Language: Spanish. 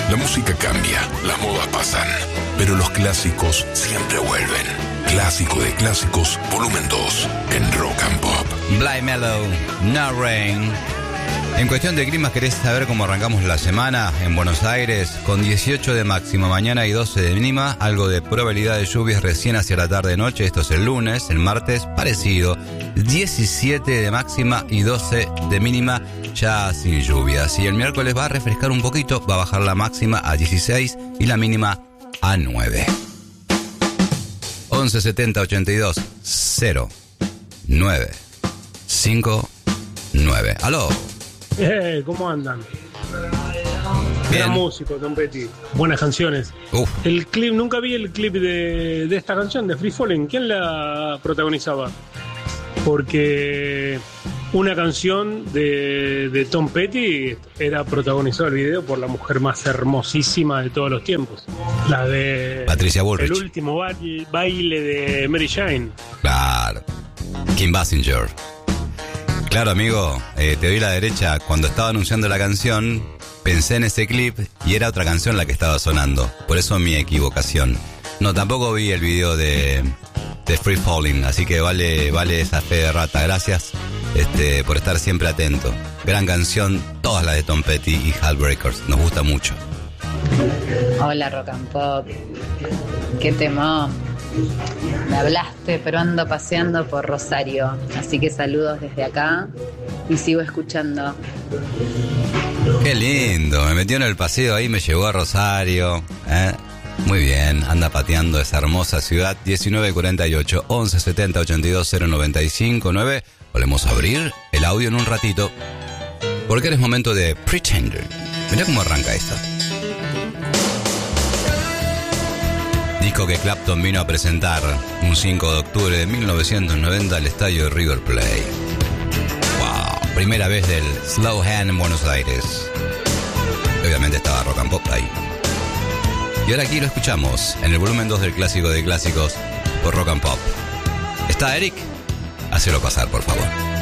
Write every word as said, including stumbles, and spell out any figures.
La música cambia, las modas pasan, pero los clásicos siempre vuelven. Clásico de clásicos, volumen dos, en Rock and Pop. Bly Mellow, No Rain. En cuestión de clima, ¿querés saber cómo arrancamos la semana en Buenos Aires? Con dieciocho de máxima mañana y doce de mínima, algo de probabilidad de lluvias recién hacia la tarde-noche. Esto es el lunes. El martes, parecido, diecisiete de máxima y doce de mínima, ya sin lluvias. Y el miércoles va a refrescar un poquito, va a bajar la máxima a dieciséis y la mínima a nueve. once setenta ochenta y dos cero nueve cinco nueve. ¡Aló! Eh, ¿cómo andan? Bien. Era músico, Tom Petty. Buenas canciones. Uf. El clip, nunca vi el clip de, de esta canción, de Free Falling. ¿Quién la protagonizaba? Porque una canción de, de Tom Petty era protagonizado el video por la mujer más hermosísima de todos los tiempos. La de Patricia Bullrich. El último baile, baile de Mary Jane. Claro. Kim Basinger. Claro, amigo, eh, te doy la derecha. Cuando estaba anunciando la canción, pensé en ese clip y era otra canción la que estaba sonando. Por eso mi equivocación. No, tampoco vi el video de, de Free Falling, así que vale, vale esa fe de rata. Gracias este, por estar siempre atento. Gran canción, todas las de Tom Petty y Heartbreakers. Nos gusta mucho. Hola Rock and Pop. Qué temón. Me hablaste, pero ando paseando por Rosario. Así que saludos desde acá y sigo escuchando. Qué lindo, me metió en el paseo ahí, me llevó a Rosario. ¿eh? Muy bien, anda pateando esa hermosa ciudad. Diecinueve cuarenta y ocho, once setenta ochenta y dos cero noventa y cinco nueve. Volvemos a abrir el audio en un ratito, porque es momento de Pretender. Mirá cómo arranca esto. Disco que Clapton vino a presentar un cinco de octubre de mil novecientos noventa al estadio de River Plate. Wow, primera vez del Slow Hand en Buenos Aires. Obviamente estaba Rock and Pop ahí. Y ahora aquí lo escuchamos en el volumen dos del clásico de clásicos por Rock and Pop. ¿Está Eric? Hacelo pasar, por favor.